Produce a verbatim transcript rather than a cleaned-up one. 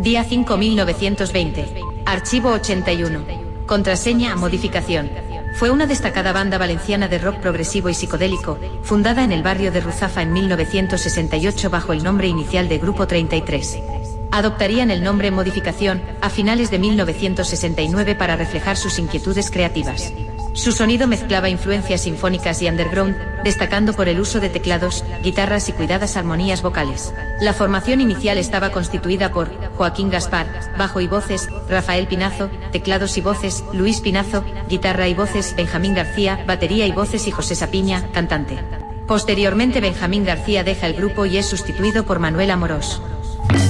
Día cinco mil novecientos veinte. Archivo ochenta y uno. Contraseña, modificación. Fue una destacada banda valenciana de rock progresivo y psicodélico, fundada en el barrio de Ruzafa en mil novecientos sesenta y ocho bajo el nombre inicial de Grupo treinta y tres. Adoptarían el nombre Modificación a finales de mil novecientos sesenta y nueve para reflejar sus inquietudes creativas. Su sonido mezclaba influencias sinfónicas y underground, destacando por el uso de teclados, guitarras y cuidadas armonías vocales. La formación inicial estaba constituida por Joaquín Gaspar, bajo y voces, Rafael Pinazo, teclados y voces, Luis Pinazo, guitarra y voces, Benjamín García, batería y voces y José Sapiña, cantante. Posteriormente Benjamín García deja el grupo y es sustituido por Manuel Amorós.